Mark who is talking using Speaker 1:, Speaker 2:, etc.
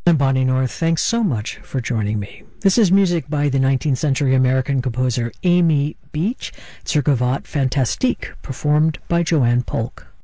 Speaker 1: I'm Bonnie North. Thanks so much for joining me. This is music by the 19th century American composer Amy Beach, Zur Gavotte Fantastique, performed by Joanne Polk.